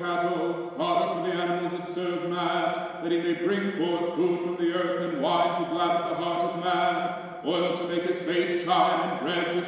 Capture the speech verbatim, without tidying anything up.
cattle, fodder for the animals that serve man, that he may bring forth food from the earth and wine to gladden the heart of man, oil to make his face shine and bread to